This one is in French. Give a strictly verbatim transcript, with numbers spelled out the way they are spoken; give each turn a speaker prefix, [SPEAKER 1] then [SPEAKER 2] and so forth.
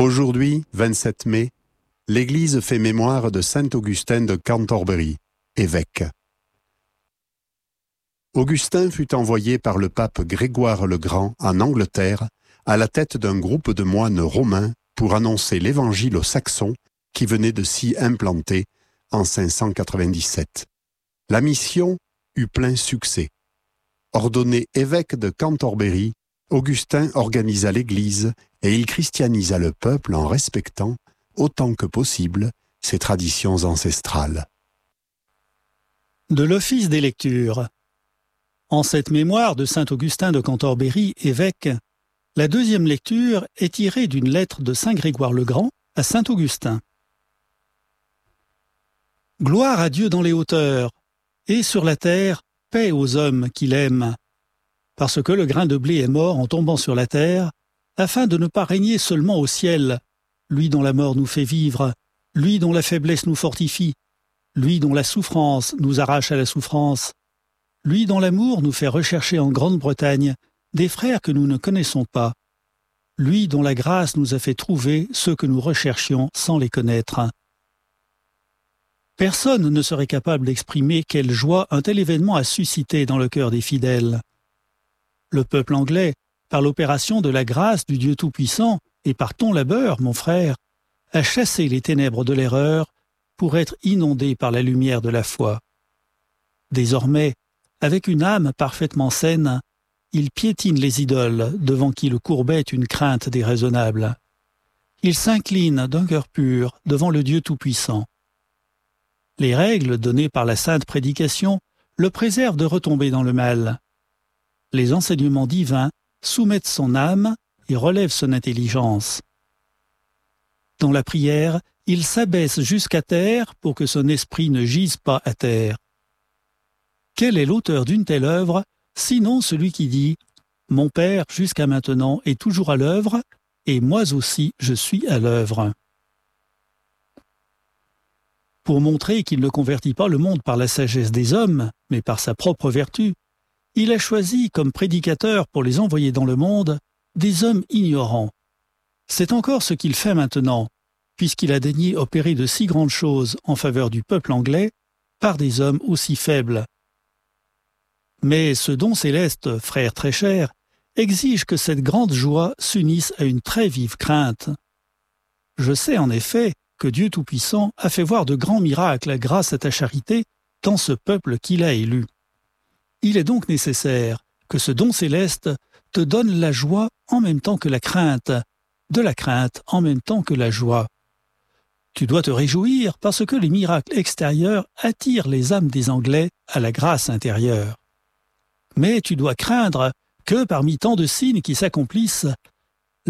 [SPEAKER 1] Aujourd'hui, vingt-sept mai, l'Église fait mémoire de saint Augustin de Cantorbéry, évêque. Augustin fut envoyé par le pape Grégoire le Grand en Angleterre à la tête d'un groupe de moines romains pour annoncer l'Évangile aux Saxons qui venaient de s'y implanter en cinq cent quatre-vingt-dix-sept. La mission eut plein succès. Ordonné évêque de Cantorbéry, Augustin organisa l'Église et il christianisa le peuple en respectant, autant que possible, ses traditions ancestrales.
[SPEAKER 2] De l'office des lectures. En cette mémoire de saint Augustin de Cantorbéry, évêque, la deuxième lecture est tirée d'une lettre de saint Grégoire le Grand à saint Augustin. Gloire à Dieu dans les hauteurs, et sur la terre, paix aux hommes qu'il aime. Parce que le grain de blé est mort en tombant sur la terre, afin de ne pas régner seulement au ciel, lui dont la mort nous fait vivre, lui dont la faiblesse nous fortifie, lui dont la souffrance nous arrache à la souffrance, lui dont l'amour nous fait rechercher en Grande-Bretagne des frères que nous ne connaissons pas, lui dont la grâce nous a fait trouver ceux que nous recherchions sans les connaître. Personne ne serait capable d'exprimer quelle joie un tel événement a suscité dans le cœur des fidèles. Le peuple anglais, par l'opération de la grâce du Dieu Tout-Puissant et par ton labeur, mon frère, a chassé les ténèbres de l'erreur pour être inondé par la lumière de la foi. Désormais, avec une âme parfaitement saine, il piétine les idoles devant qui le courbait une crainte déraisonnable. Il s'incline d'un cœur pur devant le Dieu Tout-Puissant. Les règles données par la sainte prédication le préservent de retomber dans le mal. Les enseignements divins soumettent son âme et relèvent son intelligence. Dans la prière, il s'abaisse jusqu'à terre pour que son esprit ne gise pas à terre. Quel est l'auteur d'une telle œuvre, sinon celui qui dit « Mon Père, jusqu'à maintenant, est toujours à l'œuvre, et moi aussi je suis à l'œuvre. » Pour montrer qu'il ne convertit pas le monde par la sagesse des hommes, mais par sa propre vertu, il a choisi comme prédicateurs pour les envoyer dans le monde des hommes ignorants. C'est encore ce qu'il fait maintenant, puisqu'il a daigné opérer de si grandes choses en faveur du peuple anglais par des hommes aussi faibles. Mais ce don céleste, frère très cher, exige que cette grande joie s'unisse à une très vive crainte. Je sais en effet que Dieu Tout-Puissant a fait voir de grands miracles grâce à ta charité dans ce peuple qu'il a élu. Il est donc nécessaire que ce don céleste te donne la joie en même temps que la crainte, de la crainte en même temps que la joie. Tu dois te réjouir parce que les miracles extérieurs attirent les âmes des Anglais à la grâce intérieure. Mais tu dois craindre que parmi tant de signes qui s'accomplissent,